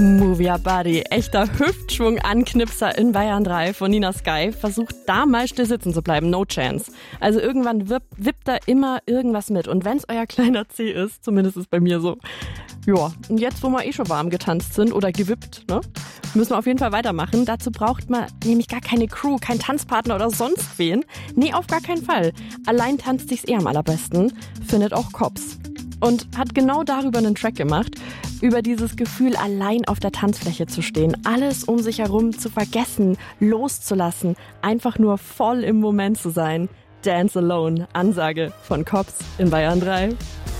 Move Your Body, echter Hüftschwung-Anknipser in Bayern 3 von Nina Sky. Versucht da mal still sitzen zu bleiben, no chance. Also irgendwann wippt da immer irgendwas mit. Und wenn es euer kleiner Zeh ist, zumindest ist es bei mir so. Ja, und jetzt, wo wir schon warm getanzt sind oder gewippt, ne, müssen wir auf jeden Fall weitermachen. Dazu braucht man nämlich gar keine Crew, keinen Tanzpartner oder sonst wen. Nee, auf gar keinen Fall. Allein tanzt sich's am allerbesten, findet auch Kops. Und hat genau darüber einen Track gemacht, über dieses Gefühl, allein auf der Tanzfläche zu stehen, alles um sich herum zu vergessen, loszulassen, einfach nur voll im Moment zu sein. Dance Alone, Ansage von Kops in Bayern 3.